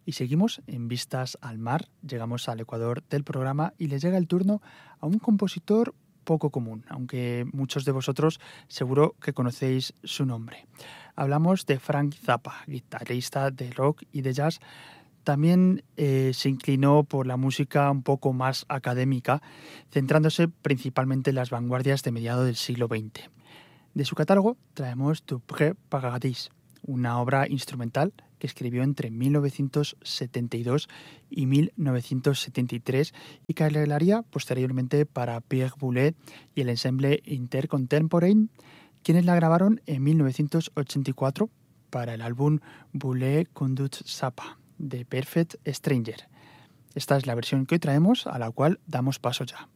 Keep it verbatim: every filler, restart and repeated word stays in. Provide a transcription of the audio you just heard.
Y seguimos en Vistas al Mar, llegamos al ecuador del programa y le llega el turno a un compositor poco común, aunque muchos de vosotros seguro que conocéis su nombre. Hablamos de Frank Zappa, guitarrista de rock y de jazz. También eh, se inclinó por la música un poco más académica, centrándose principalmente en las vanguardias de mediados del siglo veinte. De su catálogo traemos Tu Pré Paradis, una obra instrumental que escribió entre mil novecientos setenta y dos y mil novecientos setenta y tres y que arreglaría posteriormente para Pierre Boulez y el ensemble Intercontemporain, quienes la grabaron en mil novecientos ochenta y cuatro para el álbum Boulez Conduct Zappa, de Perfect Stranger. Esta es la versión que hoy traemos, a la cual damos paso ya.